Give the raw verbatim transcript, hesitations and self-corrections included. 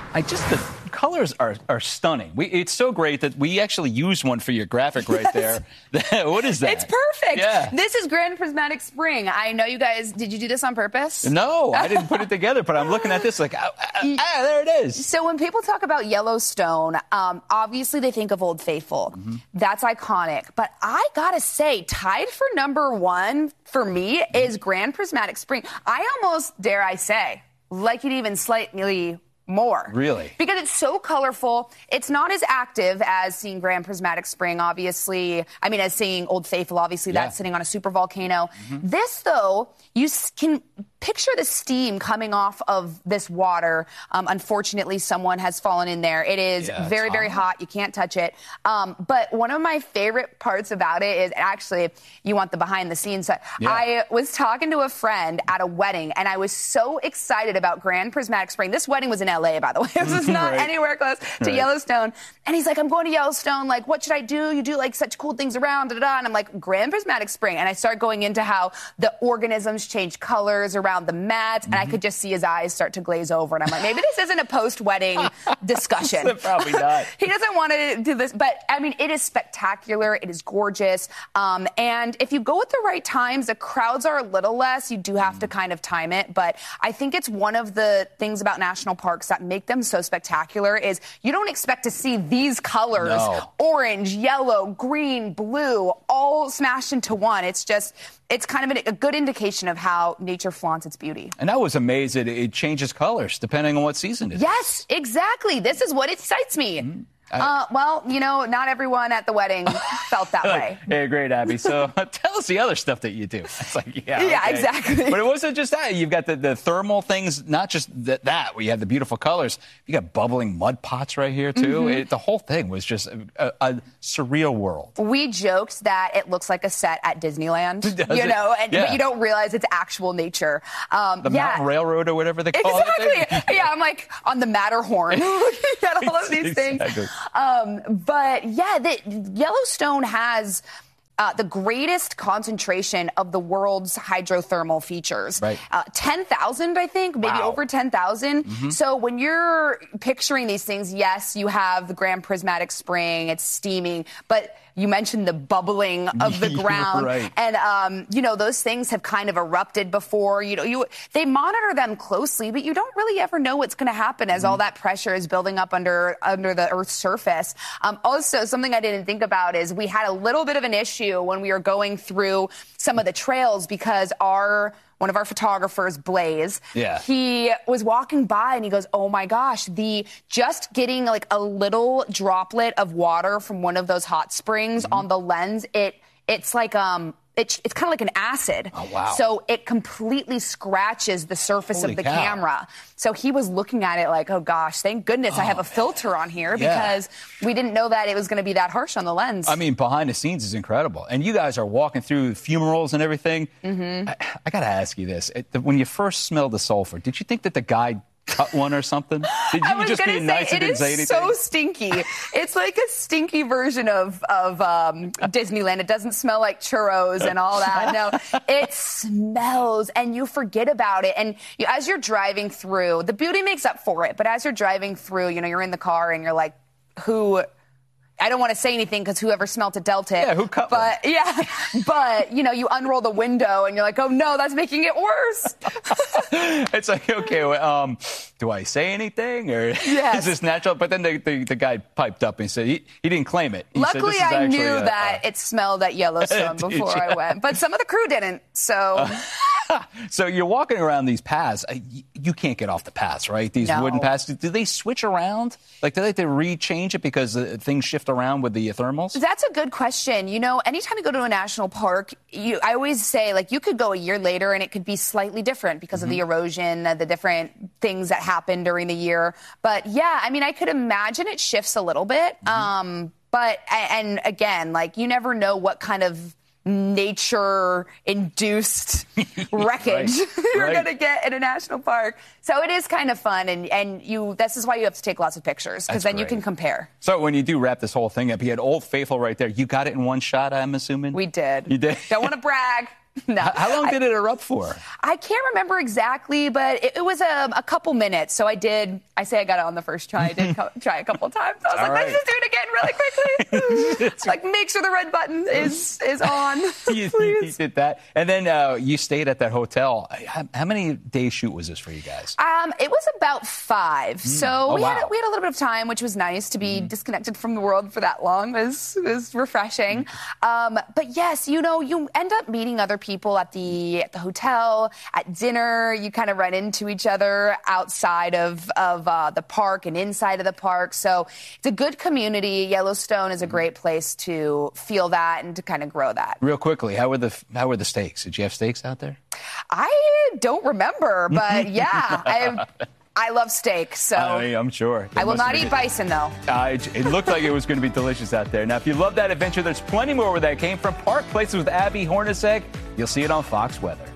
I just the colors are are stunning. We, it's so great that we actually used one for your graphic right yes. there. What is that? It's perfect. Yeah. This is Grand Prismatic Spring. I know you guys. Did you do this on purpose? No, I didn't put it together. But I'm looking at this like, ah, ah, ah there it is. So when people talk about Yellowstone, um, obviously they think of Old Faithful. Mm-hmm. That's iconic. But I gotta say, tied for number one for me mm-hmm. is Grand Prismatic Spring. I almost dare I say like it even slightly more. Really? Because it's so colorful. It's not as active as seeing Grand Prismatic Spring, obviously. I mean, as seeing Old Faithful, obviously, yeah. that's sitting on a super volcano. Mm-hmm. This, though, you can picture the steam coming off of this water. Um, unfortunately, someone has fallen in there. It is yeah, very, hot. very hot. You can't touch it. Um, but one of my favorite parts about it is actually, you want the behind the scenes. Yeah. I was talking to a friend at a wedding, and I was so excited about Grand Prismatic Spring. This wedding was in L A, by the way. This was not right. anywhere close to right. Yellowstone. And he's like, I'm going to Yellowstone. Like, what should I do? You do, like, such cool things around, da, da, da. And I'm like, Grand Prismatic Spring. And I start going into how the organisms change colors around the mats, and mm-hmm. I could just see his eyes start to glaze over. And I'm like, maybe this isn't a post-wedding discussion. Probably not. He doesn't want to do this. But, I mean, it is spectacular. It is gorgeous. Um, and if you go at the right times, the crowds are a little less. You do have mm. to kind of time it. But I think it's one of the things about national parks that make them so spectacular is you don't expect to see these colors, no. orange, yellow, green, blue, all smashed into one. It's just, it's kind of a good indication of how nature flaunts its beauty. And I was amazed that it changes colors depending on what season it is. Yes, exactly. This is what excites me. Mm-hmm. I, uh, well, you know, not everyone at the wedding felt that like, way. Hey, great, Abby. So tell us the other stuff that you do. It's like, yeah, yeah, okay. exactly. But it wasn't just that. You've got the, the thermal things, not just that, that, where you have the beautiful colors. You got bubbling mud pots right here, too. Mm-hmm. It, the whole thing was just a, a, a surreal world. We joked that it looks like a set at Disneyland, Does you it? know, and, yeah. but you don't realize it's actual nature. Um, the yeah. Mountain Railroad or whatever they call exactly. it. Exactly. Yeah, I'm like on the Matterhorn. You got all of these exactly. things. Um, But, yeah, the, Yellowstone has uh, the greatest concentration of the world's hydrothermal features. Right. Uh, ten thousand, I think, maybe wow. over ten thousand. Mm-hmm. So when you're picturing these things, yes, you have the Grand Prismatic Spring, it's steaming, but you mentioned the bubbling of the ground. Right. And, um, you know, those things have kind of erupted before. You know, you they monitor them closely, but you don't really ever know what's going to happen as mm. all that pressure is building up under under the Earth's surface. Um, also, something I didn't think about is we had a little bit of an issue when we were going through some of the trails because our one of our photographers, Blaze, yeah. he was walking by and he goes, oh my gosh, the just getting like a little droplet of water from one of those hot springs mm-hmm. on the lens, it it's like um It's, it's kind of like an acid. Oh, wow. So it completely scratches the surface Holy of the cow. camera. So he was looking at it like, oh, gosh, thank goodness oh, I have a filter on here yeah. because we didn't know that it was going to be that harsh on the lens. I mean, behind the scenes is incredible. And you guys are walking through fumerals and everything. Mm-hmm. I, I got to ask you this. It, when you first smelled the sulfur, did you think that the guy cut one or something? Did you just be say, nice and didn't say anything? It is so stinky. It's like a stinky version of, of um, Disneyland. It doesn't smell like churros and all that. No, it smells and you forget about it. And you, as you're driving through, the beauty makes up for it. But as you're driving through, you know, you're in the car and you're like, who... I don't want to say anything because whoever smelt it dealt it. Yeah, who cut But, one? yeah, but, you know, you unroll the window and you're like, oh, no, that's making it worse. It's like, okay, well, um, do I say anything or yes. is this natural? But then the, the, the guy piped up and said he, he didn't claim it. He Luckily, said, I actually knew a, that uh, it smelled at Yellowstone before I went. But some of the crew didn't, so... Uh, so you're walking around these paths. Uh, you, you can't get off the paths, right? These no. wooden paths. Do they switch around? Like, do they have to re-change it because uh, things shift around with the thermals? That's a good question. You know, anytime you go to a national park, you, I always say, like, you could go a year later and it could be slightly different because mm-hmm. of the erosion, uh, the different things that happen during the year. But, yeah, I mean, I could imagine it shifts a little bit. Mm-hmm. Um, but, and again, like, you never know what kind of nature-induced wreckage right. you're right. going to get in a national park. So it is kind of fun, and, and you. This is why you have to take lots of pictures, because then great. you can compare. So when you do wrap this whole thing up, you had Old Faithful right there. You got it in one shot, I'm assuming? We did. You did? Don't want to brag. No. How, how long I, did it erupt for? I can't remember exactly, but it, it was a, a couple minutes. So I did, I say I got it on the first try. I did co- try a couple of times. I was All like, right. let's just do it again really quickly. Like, make sure the red button is, is on. you, you did that. And then uh, you stayed at that hotel. How, how many days shoot was this for you guys? Um, it was about five. Mm. So oh, we, wow. had, we had a little bit of time, which was nice to be mm. disconnected from the world for that long. It was, it was refreshing. Um, but yes, you know, you end up meeting other people at the at the hotel, at dinner. You kind of run into each other outside of, of uh, the park and inside of the park. So it's a good community. Yellowstone is a great place to feel that and to kind of grow that. Real quickly, how were the how were the steaks? Did you have steaks out there? I don't remember, but yeah, I I love steak, so I mean, I'm sure. I will not eat bison, though. Uh, it looked like it was going to be delicious out there. Now, if you love that adventure, there's plenty more where that came from. Park Places with Abby Hornacek. You'll see it on Fox Weather.